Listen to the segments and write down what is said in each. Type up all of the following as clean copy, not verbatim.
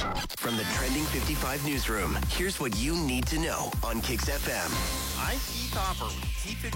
From the Trending 55 newsroom, here's what you need to know on Kicks FM. I'm Keith Hopper with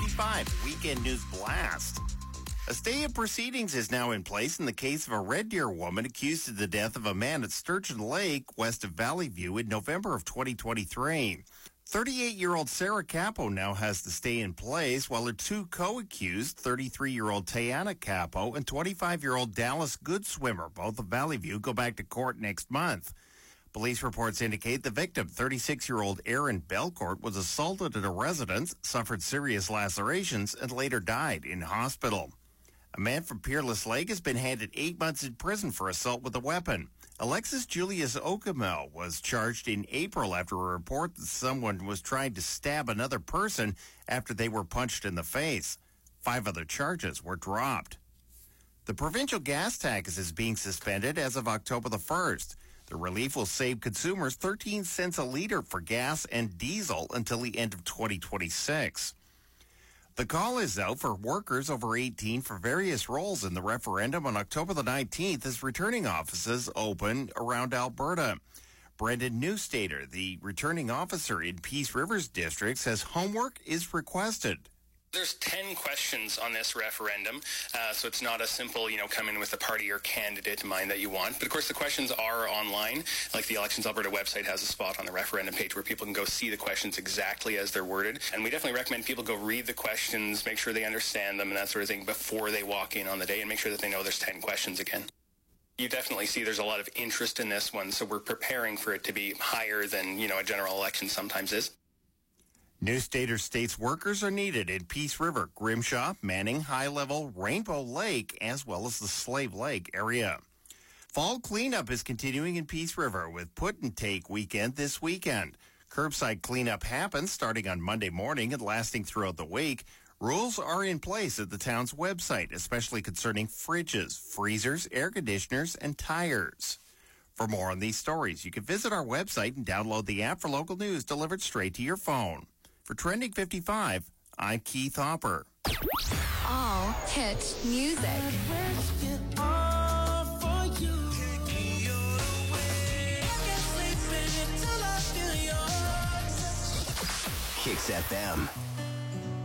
T55 Weekend News Blast. A stay of proceedings is now in place in the case of a Red Deer woman accused of the death of a man at Sturgeon Lake, west of Valley View, in November of 2023. 38-year-old Sarah Capo now has the stay in place, while her two co-accused, 33-year-old Tayana Capo and 25-year-old Dallas Goodswimmer, both of Valley View, go back to court next month. Police reports indicate the victim, 36-year-old Aaron Belcourt, was assaulted at a residence, suffered serious lacerations, and later died in hospital. A man from Peerless Lake has been handed 8 months in prison for assault with a weapon. Alexis Julius Okamo was charged in April after a report that someone was trying to stab another person after they were punched in the face. 5 other charges were dropped. The provincial gas tax is being suspended as of October the 1st. The relief will save consumers 13 cents a liter for gas and diesel until the end of 2026. The call is out for workers over 18 for various roles in the referendum on October the 19th as returning offices open around Alberta. Brendan Newstater, the returning officer in Peace Rivers District, says homework is requested. There's 10 questions on this referendum, so it's not a simple, come in with a party or candidate in mind that you want. But, of course, the questions are online. Like the Elections Alberta website has a spot on the referendum page where people can go see the questions exactly as they're worded. And we definitely recommend people go read the questions, make sure they understand them and that sort of thing before they walk in on the day, and make sure that they know there's 10 questions again. You definitely see there's a lot of interest in this one, so we're preparing for it to be higher than, a general election sometimes is. Newstater states workers are needed in Peace River, Grimshaw, Manning, High Level, Rainbow Lake, as well as the Slave Lake area. Fall cleanup is continuing in Peace River with Put and Take weekend this weekend. Curbside cleanup happens starting on Monday morning and lasting throughout the week. Rules are in place at the town's website, especially concerning fridges, freezers, air conditioners, and tires. For more on these stories, you can visit our website and download the app for local news delivered straight to your phone. For Trending 55, I'm Keith Hopper. All hit music. Kicks FM.